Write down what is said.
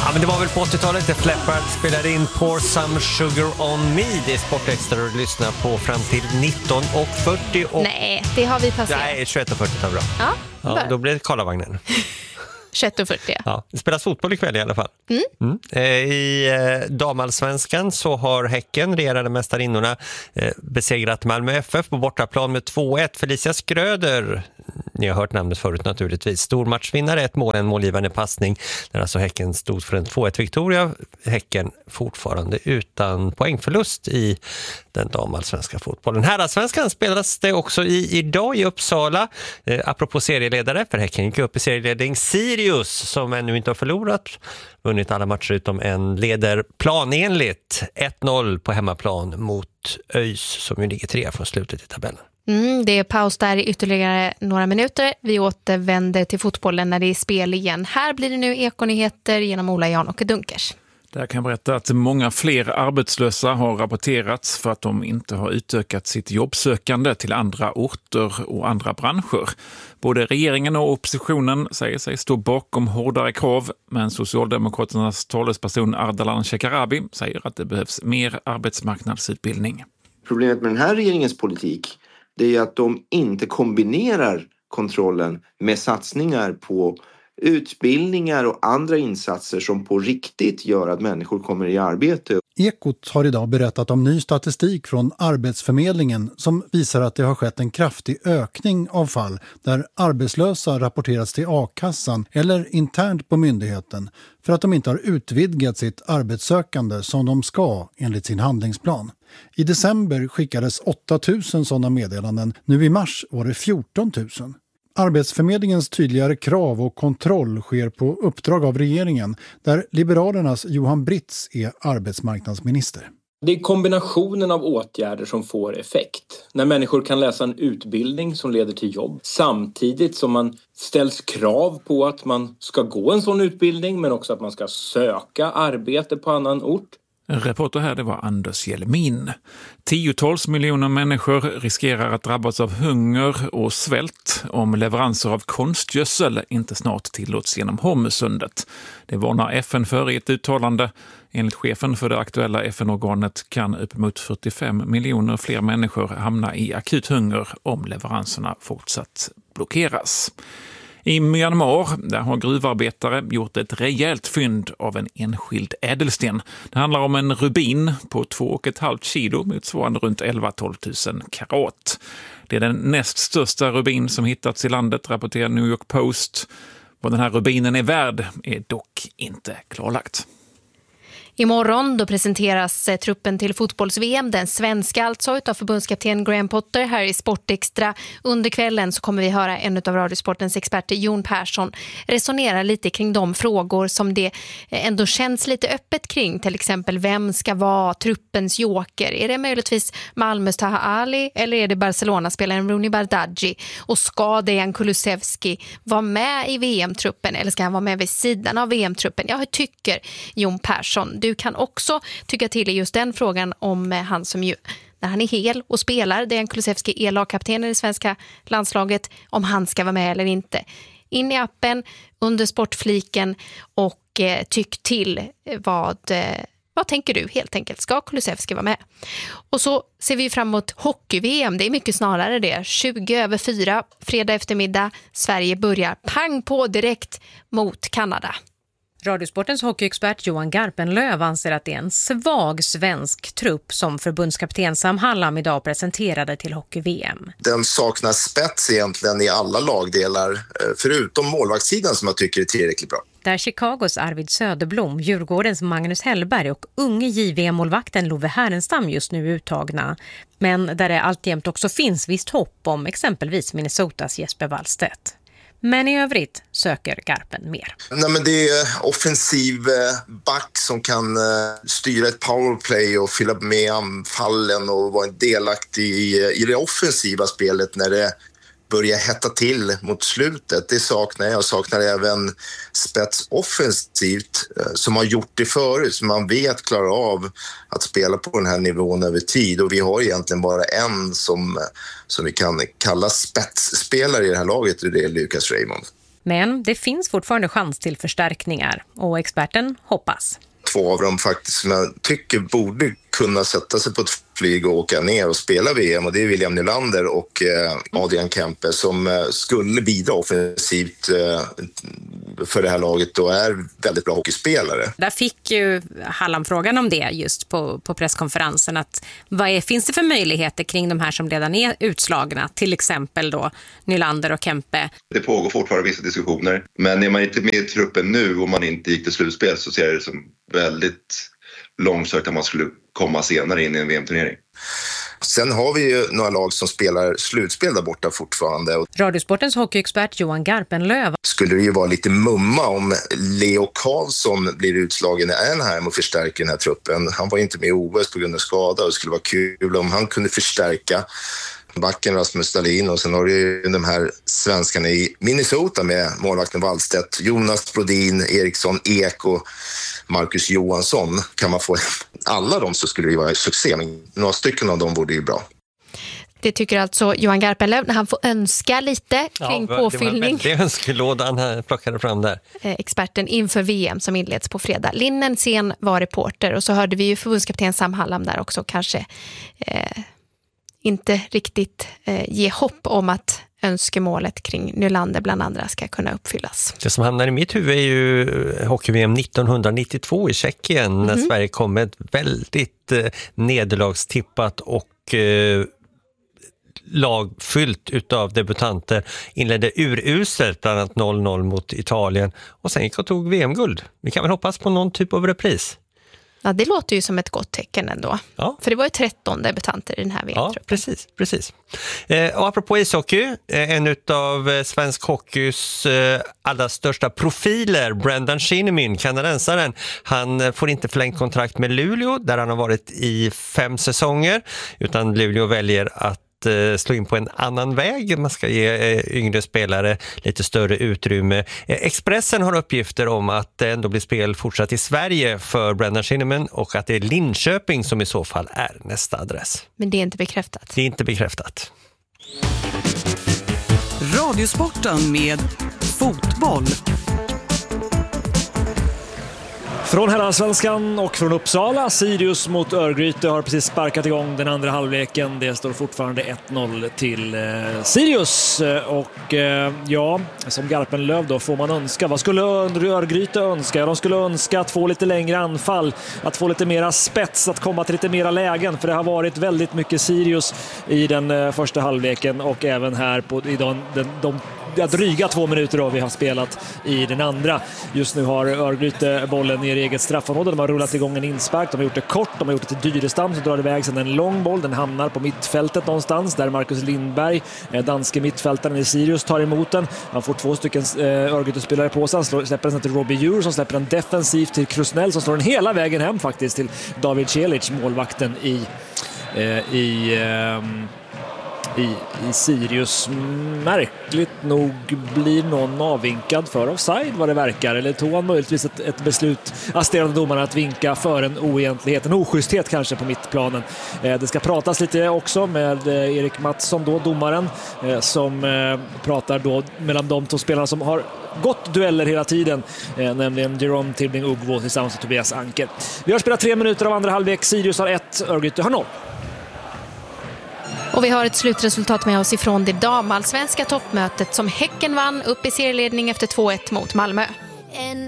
Ja, men det var väl på 80-talet det Fleppard spelade in Pour Some Sugar On Me. Det är Sportextra och lyssnar på fram till 19:40 och... Nej, det har vi passerat. Nej, 21:40 tar bra. Ja, då blir det Karlavagnen. 21:40. Ja, det spelas fotboll ikväll i alla fall. I damallsvenskan så har Häcken, regerande mästarinnorna, besegrat Malmö FF på bortaplan med 2-1. Felicia Skröder, ni har hört namnet förut naturligtvis, stormatchvinnare, 1 mål, en målgivande passning. Där alltså Häcken stod för en 2-1-viktoria. Häcken fortfarande utan poängförlust i den damallsvenska fotbollen. Herrallsvenskan spelas det också idag i Uppsala. Apropå serieledare, för Häcken gick upp i serieledning. Sirius, som ännu inte har förlorat, vunnit alla matcher utom en, leder planenligt 1-0 på hemmaplan mot ÖIS, som ju ligger 3 från slutet i tabellen. Det är paus där i ytterligare några minuter. Vi återvänder till fotbollen när det är spel igen. Här blir det nu Ekonyheter genom Ola Jan-Åke Dunkers. Där kan jag berätta att många fler arbetslösa har rapporterats för att de inte har utökat sitt jobbsökande till andra orter och andra branscher. Både regeringen och oppositionen säger sig stå bakom hårdare krav, men Socialdemokraternas talesperson Ardalan Shekarabi säger att det behövs mer arbetsmarknadsutbildning. Problemet med den här regeringens politik, det är att de inte kombinerar kontrollen med satsningar på utbildningar och andra insatser som på riktigt gör att människor kommer i arbete. Ekot har idag berättat om ny statistik från Arbetsförmedlingen som visar att det har skett en kraftig ökning av fall där arbetslösa rapporterats till a-kassan eller internt på myndigheten för att de inte har utvidgat sitt arbetssökande som de ska enligt sin handlingsplan. I december skickades 8000 sådana meddelanden, nu i mars var det 14 000. Arbetsförmedlingens tydligare krav och kontroll sker på uppdrag av regeringen, där Liberalernas Johan Britz är arbetsmarknadsminister. Det är kombinationen av åtgärder som får effekt. När människor kan läsa en utbildning som leder till jobb, samtidigt som man ställs krav på att man ska gå en sån utbildning, men också att man ska söka arbete på annan ort. En reporter här, det var Anders Jelmin. 10-tals miljoner människor riskerar att drabbas av hunger och svält om leveranser av konstgödsel inte snart tillåts genom Hormuzsundet. Det varnar FN för i ett uttalande. Enligt chefen för det aktuella FN-organet kan uppemot 45 miljoner fler människor hamna i akut hunger om leveranserna fortsatt blockeras. I Myanmar där har gruvarbetare gjort ett rejält fynd av en enskild ädelsten. Det handlar om en rubin på 2,5 kilo motsvarande runt 11-12 000 karat. Det är den näst största rubin som hittats i landet, rapporterar New York Post. Vad den här rubinen är värd är dock inte klarlagt. Imorgon då presenteras truppen till fotbolls-VM, den svenska alltså, utav förbundskapten Graham Potter här i Sportextra. Under kvällen så kommer vi höra en av Radiosportens experter, Jon Persson, resonera lite kring de frågor som det ändå känns lite öppet kring. Till exempel, vem ska vara truppens joker? Är det möjligtvis Malmös Taha Ali eller är det Barcelona-spelaren Rooney Bardghji? Och ska Dejan Kulusevski vara med i VM-truppen eller ska han vara med vid sidan av VM-truppen? Ja, hur tycker Jon Persson? Du kan också tycka till i just den frågan om han som ju, när han är hel och spelar, Dejan Kulusevski är lagkapten i det svenska landslaget, om han ska vara med eller inte. In i appen under sportfliken och tyck till vad tänker du helt enkelt? Ska Kulusevski vara med? Och så ser vi fram emot hockey-VM. Det är mycket snarare det. 4:20 fredag eftermiddag. Sverige börjar pang på direkt mot Kanada. Radiosportens hockeyexpert Johan Garpenlöv anser att det är en svag svensk trupp som förbundskapten Sam Hallam idag presenterade till hockey-VM. Den saknar spets egentligen i alla lagdelar, förutom målvaktssidan som jag tycker är tillräckligt bra. Där Chicagos Arvid Söderblom, Djurgårdens Magnus Hellberg och unge JVM-målvakten Love Härenstam just nu uttagna. Men där det alltjämt också finns visst hopp om exempelvis Minnesotas Jesper Wallstedt. Men i övrigt söker Garpen mer. Nej, men det är offensiv back som kan styra ett powerplay och fylla med anfallen och vara delaktig i det offensiva spelet när det börjar hetta till mot slutet. Det saknar jag. Jag saknar även spets offensivt som har gjort det förut. Så man vet klarar av att spela på den här nivån över tid. Och vi har egentligen bara en som vi kan kalla spetsspelare i det här laget, och det är Lucas Raymond. Men det finns fortfarande chans till förstärkningar och experten hoppas. 2 av dem faktiskt som jag tycker borde kunna sätta sig på ett flyg och åka ner och spela VM, och det är William Nylander och Adrian Kempe som skulle bidra offensivt för det här laget och är väldigt bra hockeyspelare. Där fick ju Hallam frågan om det just på presskonferensen, att finns det för möjligheter kring de här som redan är utslagna, till exempel då Nylander och Kempe? Det pågår fortfarande vissa diskussioner, men är man inte med i truppen nu och man inte gick till slutspel så ser jag det som väldigt långsökt att man skulle komma senare in i en VM-turnering. Sen har vi ju några lag som spelar slutspel där borta fortfarande. Radiosportens hockeyexpert Johan Garpenlöv. Skulle det ju vara lite mumma om Leo Karlsson blir utslagen i Anaheim och förstärker den här truppen. Han var inte med i OS på grund av skada och det skulle vara kul om han kunde förstärka backen Rasmus Dahlin, och sen har du ju de här svenskarna i Minnesota med målvakten Wallstedt, Jonas Brodin, Eriksson, Ek och Marcus Johansson. Kan man få alla dem så skulle det ju vara succé, men några stycken av dem vore ju bra. Det tycker alltså Johan Garpenlöv när han får önska lite kring påfyllning. Det var önskelådan han plockade fram där. Experten inför VM som inleds på fredag. Linnen Sen var reporter, och så hörde vi ju förbundskapten Sam Hallam där också kanske inte riktigt ge hopp om att önskemålet kring Nylander bland andra ska kunna uppfyllas. Det som hamnar i mitt huvud är ju hockey-VM 1992 i Tjeckien när Sverige kom med ett väldigt nederlagstippat och lag fyllt utav debutanter, inledde uruselt bland annat 0-0 mot Italien och sen gick och tog VM-guld. Vi kan väl hoppas på någon typ av repris. Ja, det låter ju som ett gott tecken ändå. Ja. För det var ju 13 debutanter i den här VM-truppen. Ja, precis. Och apropå ishockey, en av svensk hockeys allra största profiler, Brendan Shinnimin, kanadensaren, han får inte förlängt kontrakt med Luleå där han har varit i 5 säsonger, utan Luleå väljer att slå in på en annan väg. Man ska ge yngre spelare lite större utrymme. Expressen har uppgifter om att det ändå blir spel fortsatt i Sverige för Brendan Shinnimin och att det är Linköping som i så fall är nästa adress. Men det är inte bekräftat. Det är inte bekräftat. Radiosporten med fotboll. Från Herrallsvenskan och från Uppsala, Sirius mot Örgryte har precis sparkat igång den andra halvleken. Det står fortfarande 1-0 till Sirius. Och ja, som Garpenlöv då får man önska. Vad skulle Örgryte önska? De skulle önska att få lite längre anfall, att få lite mera spets, att komma till lite mera lägen. För det har varit väldigt mycket Sirius i den första halvleken och även här på de dryga 2 minuter då vi har spelat i den andra. Just nu har Örgryte bollen i eget straffområde. De har rullat igång en inspark. De har gjort det kort. De har gjort det till Dyrestam som drar iväg sedan en lång boll. Den hamnar på mittfältet någonstans där Marcus Lindberg, danske mittfältaren i Sirius, tar emot den. Han får 2 stycken Örgryte-spelare på sig. Han släpper den till Robbie Djur som släpper den defensivt till Krusnell som slår den hela vägen hem faktiskt till David Celic, målvakten i Sirius. Märkligt nog blir någon avvinkad för offside vad det verkar, eller tog han möjligtvis ett beslut, assisterande domaren, att vinka för en oegentlighet, en oschysthet kanske på mittplanen. Det ska pratas lite också med Erik Mattsson då, domaren, som pratar då mellan de 2 spelarna som har gått dueller hela tiden, nämligen Jerome Tibbling Ugvo tillsammans med Tobias Anker. Vi har spelat 3 minuter av andra halvlek. Sirius har 1, Örgryte har 0. Och vi har ett slutresultat med oss ifrån det damallsvenska toppmötet som Häcken vann upp i serieledning efter 2-1 mot Malmö.